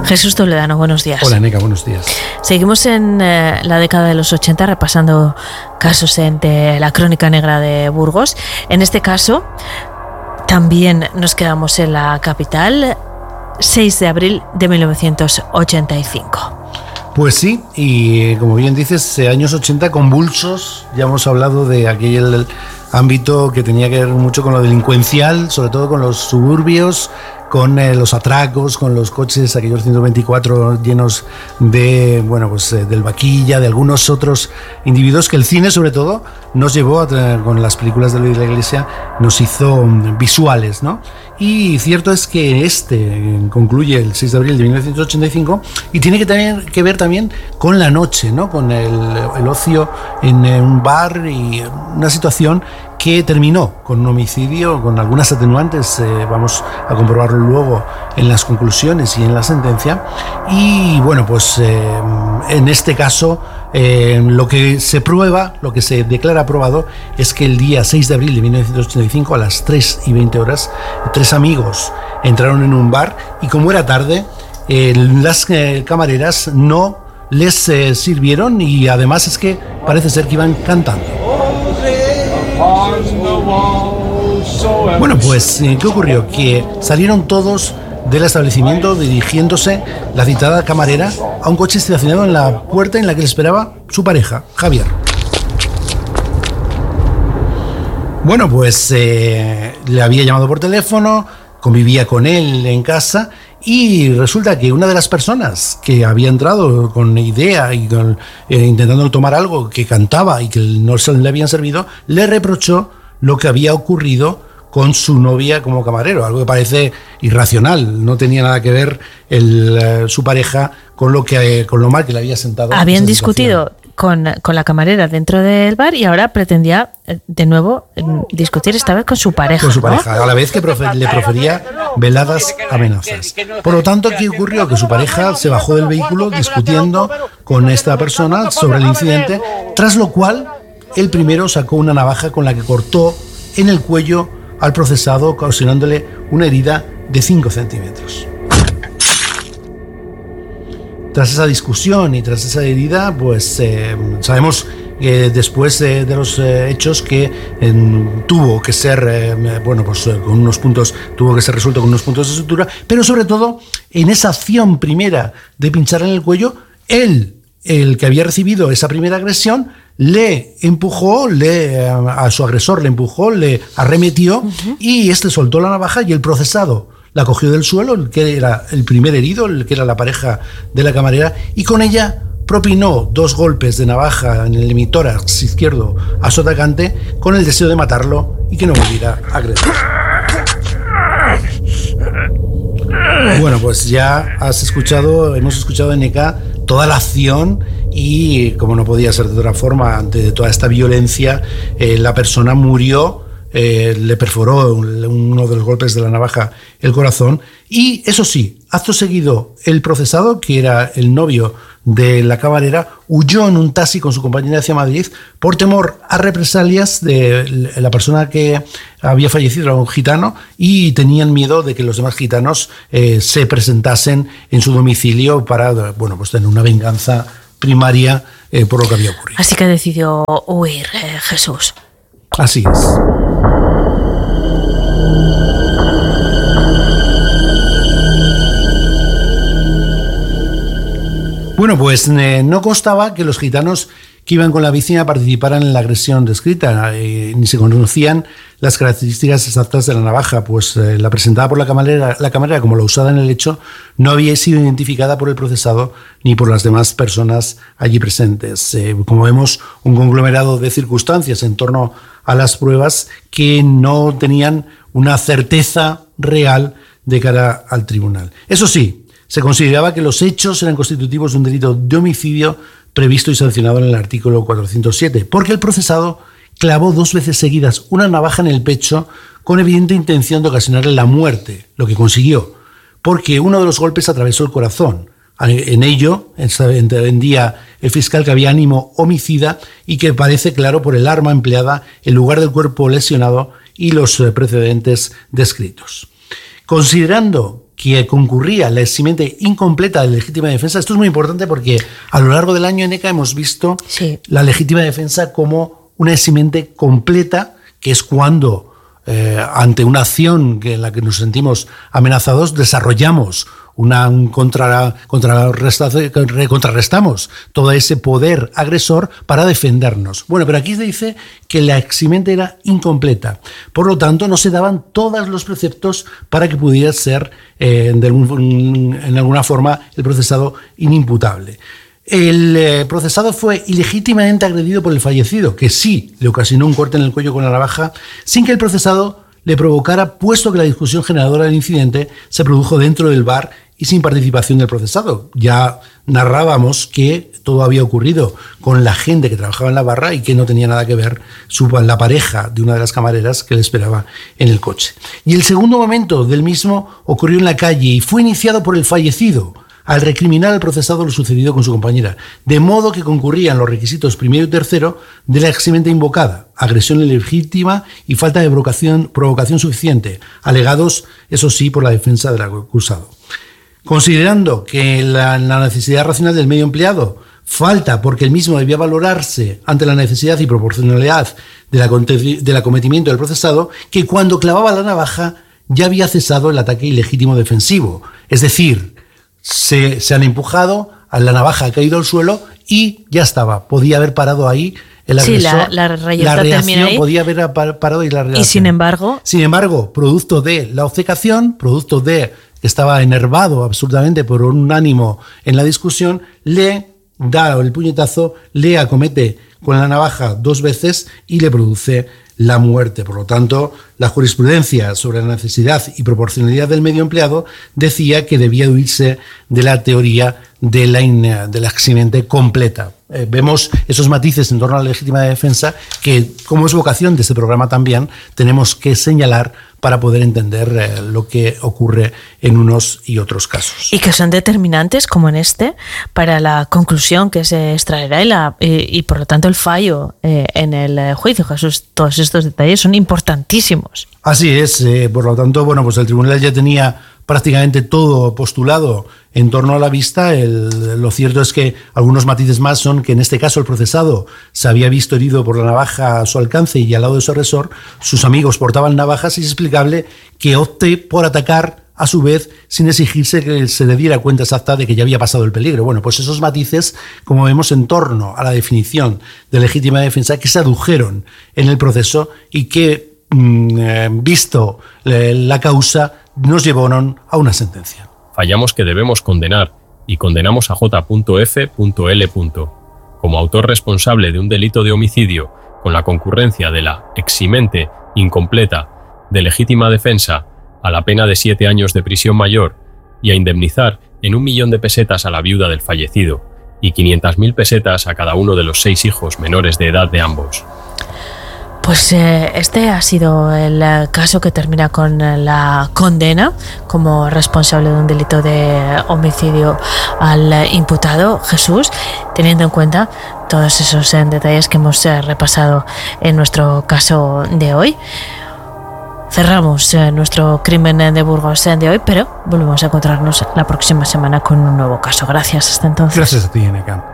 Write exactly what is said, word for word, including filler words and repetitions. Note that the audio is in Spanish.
Jesús Toledano, buenos días. Hola, Neca, buenos días. Seguimos en eh, la década de los ochenta repasando casos en de la Crónica Negra de Burgos. En este caso, también nos quedamos en la capital, seis de abril de mil novecientos ochenta y cinco. Pues sí, y como bien dices, años ochenta convulsos. Ya hemos hablado de aquel ámbito que tenía que ver mucho con lo delincuencial, sobre todo con los suburbios, con eh, los atracos, con los coches, aquellos ciento veinticuatro llenos de, bueno, pues eh, del vaquilla, de algunos otros individuos que el cine, sobre todo, nos llevó, a, con las películas de Luis de la Iglesia, nos hizo um, visuales, ¿no? Y cierto es que este concluye el seis de abril de mil novecientos ochenta y cinco y tiene que, tener, que ver también con la noche, ¿no? Con el, el ocio en un bar y una situación que terminó con un homicidio, con algunas atenuantes, eh, vamos a comprobarlo luego en las conclusiones y en la sentencia. Y bueno, pues eh, en este caso eh, lo que se prueba, lo que se declara probado es que el día seis de abril de mil novecientos ochenta y cinco a las tres y veinte horas, tres amigos entraron en un bar y como era tarde, eh, las eh, camareras no les eh, sirvieron y además es que parece ser que iban cantando. Bueno, pues, ¿qué ocurrió? Que salieron todos del establecimiento dirigiéndose, la citada camarera, a un coche estacionado en la puerta en la que le esperaba su pareja, Javier. Bueno, pues eh, le había llamado por teléfono, convivía con él en casa y resulta que una de las personas que había entrado con idea y con, eh, intentando tomar algo que cantaba y que no se le habían servido, le reprochó lo que había ocurrido con su novia como camarero, algo que parece irracional, no tenía nada que ver el, eh, su pareja con lo que con lo mal que le había sentado. Habían discutido con, con la camarera dentro del bar y ahora pretendía de nuevo discutir esta vez con su pareja. Con su pareja, ¿no? A la vez que profe, le profería veladas amenazas. Por lo tanto, ¿qué ocurrió? Que su pareja se bajó del vehículo discutiendo con esta persona sobre el incidente, tras lo cual el primero sacó una navaja con la que cortó en el cuello al procesado, ocasionándole una herida de cinco centímetros. Tras esa discusión y tras esa herida, pues eh, sabemos eh, después eh, de los eh, hechos que eh, tuvo que ser, eh, bueno, pues eh, con unos puntos, tuvo que ser resuelto con unos puntos de sutura, pero sobre todo en esa acción primera de pinchar en el cuello, él, el que había recibido esa primera agresión, le empujó, le, a su agresor le empujó, le arremetió uh-huh. y este soltó la navaja y el procesado la cogió del suelo, el que era el primer herido, el que era la pareja de la camarera, y con ella propinó dos golpes de navaja en el hemitórax izquierdo a su atacante con el deseo de matarlo y que no volviera a agredir. Bueno, pues ya has escuchado, hemos escuchado en E K toda la acción y, como no podía ser de otra forma, ante toda esta violencia, eh, la persona murió, eh, le perforó uno de los golpes de la navaja el corazón y, eso sí, acto seguido, el procesado, que era el novio de la camarera, huyó en un taxi con su compañera hacia Madrid por temor a represalias de la persona que había fallecido, era un gitano, y tenían miedo de que los demás gitanos eh, se presentasen en su domicilio para, bueno, pues tener una venganza primaria eh, por lo que había ocurrido. Así que decidió huir, eh, Jesús. Así es. Bueno, pues eh, no constaba que los gitanos que iban con la víctima participaran en la agresión descrita, eh, ni se conocían las características exactas de la navaja, pues eh, la presentada por la camarera, la camarera como la usada en el hecho no había sido identificada por el procesado ni por las demás personas allí presentes. Eh, como vemos, un conglomerado de circunstancias en torno a las pruebas que no tenían una certeza real de cara al tribunal. Eso sí, se consideraba que los hechos eran constitutivos de un delito de homicidio previsto y sancionado en el artículo cuatrocientos siete, porque el procesado clavó dos veces seguidas una navaja en el pecho con evidente intención de ocasionarle la muerte, lo que consiguió, porque uno de los golpes atravesó el corazón. En ello entendía el fiscal que había ánimo homicida y que parece claro por el arma empleada en lugar del cuerpo lesionado y los precedentes descritos. Considerando que concurría la eximente incompleta de legítima defensa. Esto es muy importante porque a lo largo del año, Eneca, hemos visto sí. la legítima defensa como una eximente completa, que es cuando eh, ante una acción que en la que nos sentimos amenazados desarrollamos una, un contra, contrarrestamos todo ese poder agresor para defendernos. Bueno, pero aquí se dice que la eximente era incompleta. Por lo tanto, no se daban todos los preceptos para que pudiera ser, eh, de algún, en alguna forma, el procesado inimputable. El eh, procesado fue ilegítimamente agredido por el fallecido, que sí le ocasionó un corte en el cuello con la navaja, sin que el procesado le provocara, puesto que la discusión generadora del incidente se produjo dentro del bar y sin participación del procesado. Ya narrábamos que todo había ocurrido con la gente que trabajaba en la barra y que no tenía nada que ver su, la pareja de una de las camareras que le esperaba en el coche. Y el segundo momento del mismo ocurrió en la calle y fue iniciado por el fallecido, al recriminar al procesado lo sucedido con su compañera, de modo que concurrían los requisitos primero y tercero de la eximente invocada, agresión ilegítima y falta de provocación, provocación suficiente, alegados, eso sí, por la defensa del acusado. Considerando que la, la necesidad racional del medio empleado falta porque el mismo debía valorarse ante la necesidad y proporcionalidad del, del acometimiento del procesado, que cuando clavaba la navaja ya había cesado el ataque ilegítimo defensivo, es decir, Se, se han empujado, a la navaja ha caído al suelo y ya estaba. Podía haber parado ahí el agresor. Sí, la, la, la reacción ahí. Podía haber parado y la reacción. Y sin embargo... Sin embargo, producto de la obcecación, producto de que estaba enervado absolutamente por un ánimo en la discusión, le da el puñetazo, le acomete con la navaja dos veces y le produce la muerte. Por lo tanto, la jurisprudencia sobre la necesidad y proporcionalidad del medio empleado decía que debía huirse de la teoría de la, in, de la eximente completa. Eh, vemos esos matices en torno a la legítima defensa que, como es vocación de este programa también, tenemos que señalar para poder entender eh, lo que ocurre en unos y otros casos. Y que son determinantes, como en este, para la conclusión que se extraerá y, la, y, y por lo tanto el fallo eh, en el juicio. Jesús, todos estos detalles son importantísimos. Así es, eh, por lo tanto, bueno, pues el tribunal ya tenía prácticamente todo postulado en torno a la vista. El, lo cierto es que algunos matices más son que en este caso el procesado se había visto herido por la navaja a su alcance y al lado de su agresor sus amigos portaban navajas, y es explicable que opte por atacar a su vez sin exigirse que se le diera cuenta exacta de que ya había pasado el peligro. Bueno, pues esos matices, como vemos en torno a la definición de legítima defensa, que se adujeron en el proceso y que, visto la causa, nos llevaron a una sentencia. Fallamos que debemos condenar y condenamos a J F L como autor responsable de un delito de homicidio con la concurrencia de la eximente incompleta de legítima defensa a la pena de siete años de prisión mayor y a indemnizar en un millón de pesetas a la viuda del fallecido y quinientas mil pesetas a cada uno de los seis hijos menores de edad de ambos. Pues eh, este ha sido el eh, caso que termina con eh, la condena como responsable de un delito de homicidio al eh, imputado Jesús, teniendo en cuenta todos esos eh, detalles que hemos eh, repasado en nuestro caso de hoy. Cerramos eh, nuestro crimen de Burgos eh, de hoy, pero volvemos a encontrarnos la próxima semana con un nuevo caso. Gracias, hasta entonces. Gracias a ti, Eneca.